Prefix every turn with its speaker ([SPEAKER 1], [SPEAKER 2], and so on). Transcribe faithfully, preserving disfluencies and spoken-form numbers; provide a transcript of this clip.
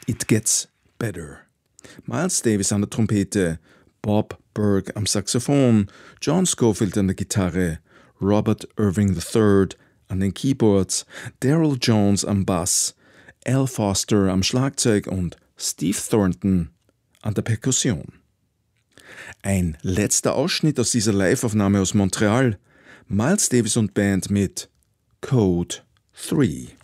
[SPEAKER 1] It Gets Better. Miles Davis an der Trompete, Bob Berg am Saxophon, John Scofield an der Gitarre, Robert Irving der Dritte an den Keyboards, Daryl Jones am Bass, Al Foster am Schlagzeug und Steve Thornton an der Perkussion. Ein letzter Ausschnitt aus dieser Live-Aufnahme aus Montreal, Miles Davis und Band mit Code drei.